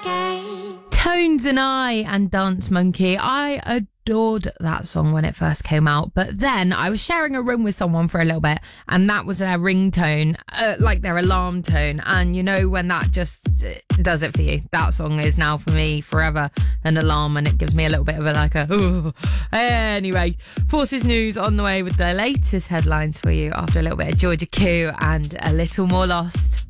Tones and I and Dance Monkey. I adored that song when it first came out, but then I was sharing a room with someone for a little bit and that was their ringtone, like their alarm tone, and you know when that just does it for you. That song is now for me forever an alarm, and it gives me a little bit of a Anyway, Forces News on the way with the latest headlines for you after a little bit of Georgia Koo and A Little More Lost.